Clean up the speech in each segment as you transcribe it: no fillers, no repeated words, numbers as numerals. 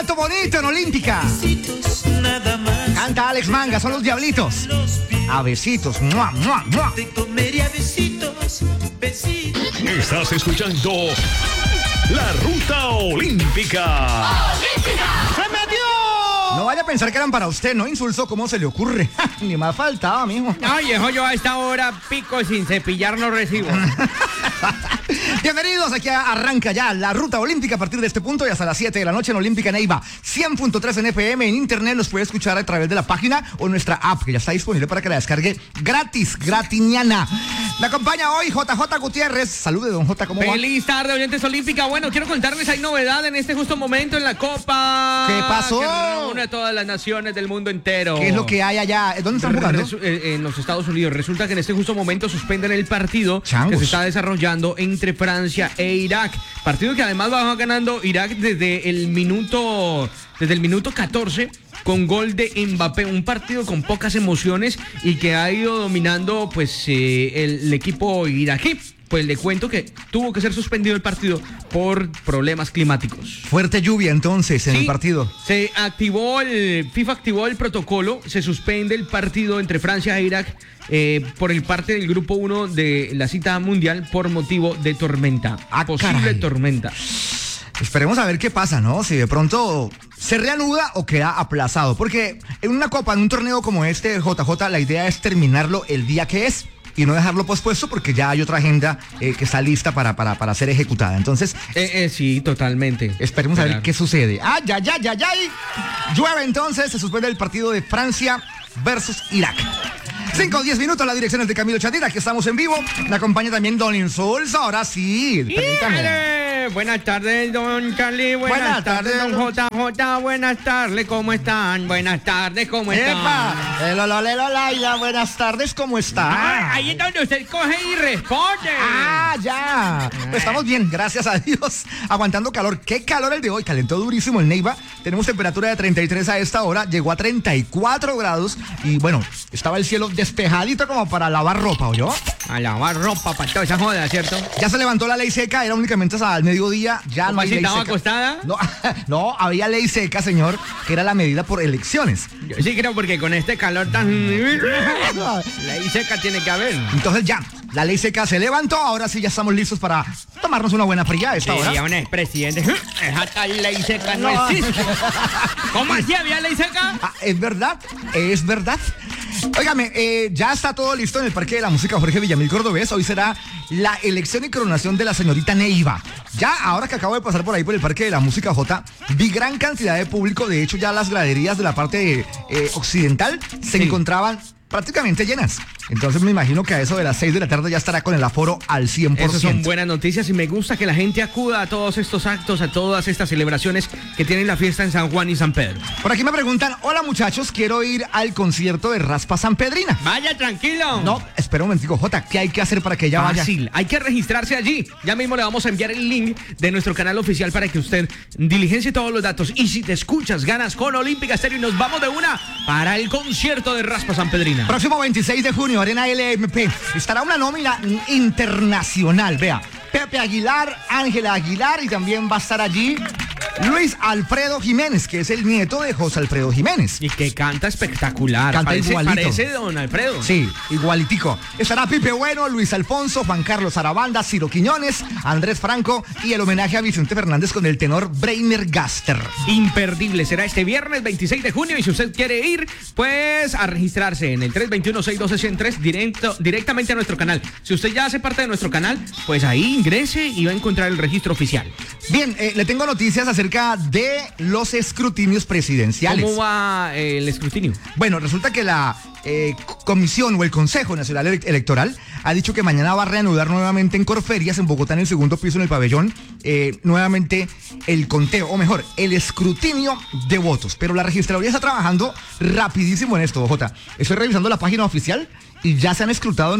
Canto bonito en Olímpica. Canta Alex Manga, son los Diablitos. A besitos. ¡Mua, mua, mua! Estás escuchando La Ruta Olímpica. ¡Se metió! No vaya a pensar que eran para usted, no insulso, ¿cómo se le ocurre? Ni más faltaba, mijo. Ay, viejo, yo a esta hora pico sin cepillar no recibo. Bienvenidos, aquí arranca ya la Ruta Olímpica a partir de este punto y hasta las 7 de la noche en Olímpica Neiva 100.3 en FM, en internet los puede escuchar a través de la página o nuestra app que ya está disponible para que la descargue gratis, gratiniana. Me acompaña hoy JJ Gutiérrez. Salude, don J, ¿cómo va? Feliz tarde, oyentes Olímpica. Bueno, quiero contarles, hay novedad en este justo momento en la Copa. ¿Qué pasó? Que reúne a todas las naciones del mundo entero. ¿Qué es lo que hay allá? ¿Dónde están jugando? En los Estados Unidos. Resulta que en este justo momento suspenden el partido Changos. que se está desarrollando entre Francia e Irak. Partido que además va ganando Irak desde el minuto 14 con gol de Mbappé. Un partido con pocas emociones y que ha ido dominando pues el equipo iraquí. Pues le cuento que tuvo que ser suspendido el partido por problemas climáticos. Fuerte lluvia entonces en el partido. FIFA activó el protocolo, se suspende el partido entre Francia e Irak por el parte del grupo 1 de la cita mundial por motivo de tormenta. Posible caray. Tormenta. Esperemos a ver qué pasa, ¿no? Si de pronto se reanuda o queda aplazado. Porque en una copa, en un torneo como este, JJ, la idea es terminarlo el día que es y no dejarlo pospuesto porque ya hay otra agenda que está lista para ser ejecutada. Entonces, Sí, totalmente. esperemos a ver qué sucede. ¡Ay, ay, ay, ay, ay! Llueve entonces, se suspende el partido de Francia versus Irak. 5 o 10 minutos, la dirección es de Camilo Chatira, aquí estamos en vivo. Me acompaña también Don Insulso, ahora sí, permítame. ¡Híjole! Buenas tardes, don Charlie. Buenas tardes, don JJ. Buenas tardes, ¿cómo están? Buenas tardes, ¿cómo están? ¡Epa! Laila, buenas tardes, ¿cómo está? Ahí es donde usted coge y responde. Ya. Pues estamos bien, gracias a Dios. Aguantando calor. ¿Qué calor el de hoy? Calentó durísimo el Neiva. Tenemos temperatura de 33 a esta hora. Llegó a 34 grados. Y bueno, estaba el cielo despejadito como para lavar ropa, ¿oyó? A lavar ropa para toda esa joda, ¿cierto? Ya se levantó la ley seca, era únicamente al mediodía. Ya no hay ley estaba seca. acostada? No, había ley seca, señor, que era la medida por elecciones. Yo sí creo porque con este calor tan... Ley seca tiene que haber. Entonces ya, la ley seca se levantó, ahora sí ya estamos listos para tomarnos una buena fría a esta hora. Ya un expresidente, esa tal ley seca no existe. ¿Cómo así había ley seca? Es verdad. Óigame, ya está todo listo en el Parque de la Música Jorge Villamil Cordobés. Hoy será la elección y coronación de la señorita Neiva. Ya, ahora que acabo de pasar por ahí por el Parque de la Música J, vi gran cantidad de público. De hecho, ya las graderías de la parte occidental se encontraban prácticamente llenas. Entonces me imagino que a eso de las 6 de la tarde ya estará con el aforo al 100%. Esas son buenas noticias y me gusta que la gente acuda a todos estos actos, a todas estas celebraciones que tienen la fiesta en San Juan y San Pedro. Por aquí me preguntan, hola muchachos, quiero ir al concierto de Raspa Sanpedrina. Vaya, tranquilo. No, espera un momentico, Jota, ¿qué hay que hacer para que ella vaya? Fácil, hay que registrarse allí. Ya mismo le vamos a enviar el link de nuestro canal oficial para que usted diligencie todos los datos. Y si te escuchas, ganas con Olímpica Stereo y nos vamos de una para el concierto de Raspa Sanpedrina. Próximo 26 de junio, Arena LMP. Estará una nómina internacional, vea. Pepe Aguilar, Ángela Aguilar y también va a estar allí Luis Alfredo Jiménez, que es el nieto de José Alfredo Jiménez. Y que canta espectacular. Canta igualito. Parece don Alfredo. Sí, igualitico. Estará Pipe Bueno, Luis Alfonso, Juan Carlos Arabanda, Ciro Quiñones, Andrés Franco y el homenaje a Vicente Fernández con el tenor Breiner Gaster. Imperdible. Será este viernes 26 de junio y si usted quiere ir, pues a registrarse en el 321-612-103 directamente a nuestro canal. Si usted ya hace parte de nuestro canal, pues ahí ingrese y va a encontrar el registro oficial. Bien, le tengo noticias acerca de los escrutinios presidenciales. ¿Cómo va el escrutinio? Bueno, resulta que la Comisión o el Consejo Nacional Electoral ha dicho que mañana va a reanudar nuevamente en Corferias, en Bogotá, en el segundo piso, en el pabellón, nuevamente el conteo, o mejor, el escrutinio de votos. Pero la registraduría está trabajando rapidísimo en esto, Jota. Estoy revisando la página oficial y ya se han escrutado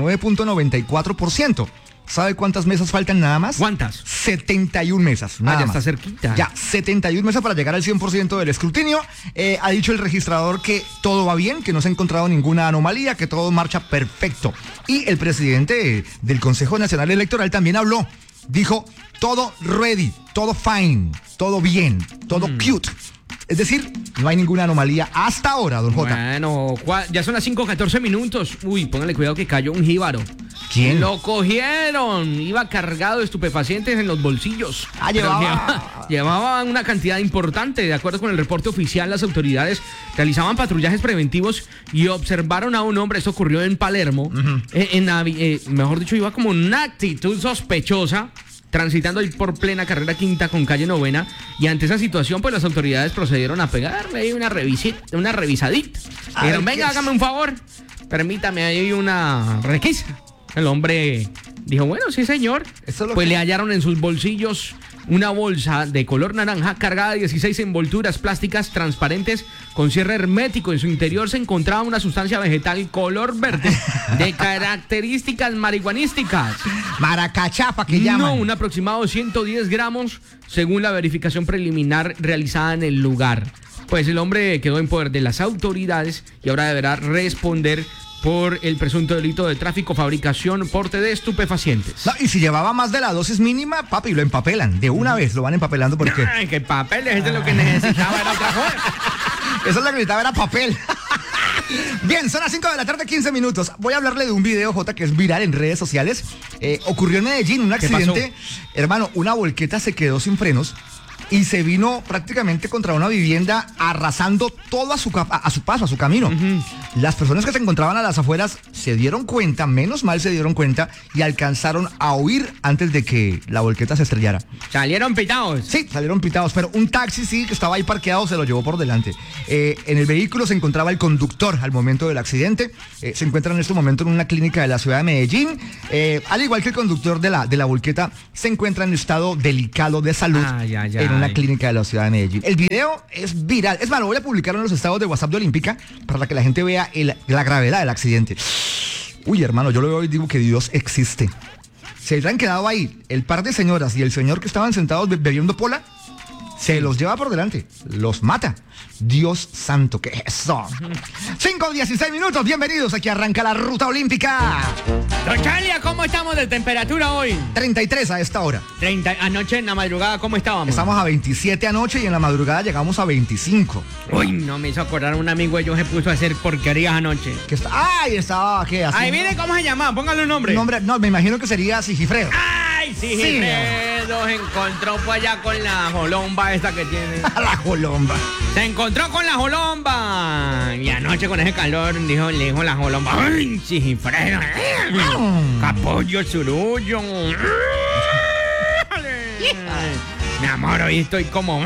99.94%. ¿Sabe cuántas mesas faltan nada más? ¿Cuántas? 71 mesas. Nada ya más. está cerquita. Ya, 71 mesas para llegar al 100% del escrutinio. Ha dicho el registrador que todo va bien, que no se ha encontrado ninguna anomalía, que todo marcha perfecto. Y el presidente del Consejo Nacional Electoral también habló dijo todo ready, todo fine, todo bien, todo cute. Es decir, no hay ninguna anomalía hasta ahora, don Jota. Bueno, ya son las 5:14 minutos. Uy, póngale cuidado que cayó un jíbaro. ¿Quién? Lo cogieron. Iba cargado de estupefacientes en los bolsillos. Ah, Pero llevaba una cantidad importante. De acuerdo con el reporte oficial, las autoridades realizaban patrullajes preventivos y observaron a un hombre. Esto ocurrió en Palermo. Mejor dicho, iba como en una actitud sospechosa, transitando ahí por plena carrera quinta con calle Novena, y ante esa situación pues las autoridades procedieron a pegarle ahí una revisadita. Dijeron, venga, hágame un favor, permítame ahí una requisa. El hombre dijo, bueno, sí señor. Pues le hallaron en sus bolsillos una bolsa de color naranja cargada de 16 envolturas plásticas transparentes con cierre hermético. En su interior se encontraba una sustancia vegetal color verde de características marihuanísticas. Maracachapa que llaman. No, un aproximado de 110 gramos según la verificación preliminar realizada en el lugar. Pues el hombre quedó en poder de las autoridades y ahora deberá responder por el presunto delito de tráfico, fabricación, porte de estupefacientes. No, y si llevaba más de la dosis mínima, papi, lo empapelan. De una vez lo van empapelando porque... Ay, qué papel, eso es lo que necesitaba, era otra cosa. Eso es lo que necesitaba, era papel. Bien, son las 5 de la tarde, 15 minutos. Voy a hablarle de un video, Jota, que es viral en redes sociales. Ocurrió en Medellín un accidente. Hermano, una volqueta se quedó sin frenos y se vino prácticamente contra una vivienda, arrasando todo a su paso, a su camino. Las personas que se encontraban a las afueras se dieron cuenta, menos mal se dieron cuenta, y alcanzaron a huir antes de que la volqueta se estrellara. ¿Salieron pitados? Sí, salieron pitados, pero un taxi sí que estaba ahí parqueado se lo llevó por delante. En el vehículo se encontraba el conductor al momento del accidente. Se encuentra en este momento en una clínica de la ciudad de Medellín. Al igual que el conductor de la volqueta, se encuentra en estado delicado de salud en una clínica de la ciudad de Medellín. El video es viral. Es más, lo voy a publicar en los estados de WhatsApp de Olímpica para que la gente vea la gravedad del accidente. Uy, hermano, yo lo veo y digo que Dios existe. Se habían quedado ahí el par de señoras y el señor que estaban sentados bebiendo pola, se los lleva por delante, los mata. Dios santo, ¿qué es eso? 5:16 minutos, bienvenidos, aquí arranca la ruta olímpica. Don Chalia, ¿cómo estamos de temperatura hoy? 33 a esta hora. 30, anoche en la madrugada, ¿cómo estábamos? Estamos a 27 anoche y en la madrugada llegamos a 25. Uy, no me hizo acordar, un amigo ellos se puso a hacer porquerías anoche. Estaba, ¿qué? Ay, mire cómo se llama, póngale un nombre. No, me imagino que sería Sigifredo. Ay, Sigifredo se encontró pues allá con la jolomba esta que tiene. La jolomba. Se encontró con la jolomba. Y anoche con ese calor le dijo la jolomba, ¡ay, Sigifredo! ¡Capollo surullo! Mi amor, hoy estoy como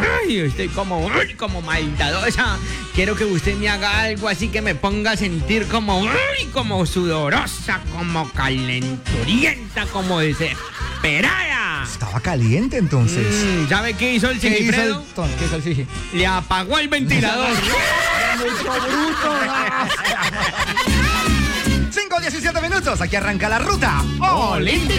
maldadosa. Quiero que usted me haga algo así que me ponga a sentir como sudorosa, como calenturienta, como desesperada. Estaba caliente entonces. ¿Sabe qué hizo el Sigifredo? ¿Qué hizo el Sigi? Le apagó el ventilador. 5:17 minutos, aquí arranca la ruta olímpica.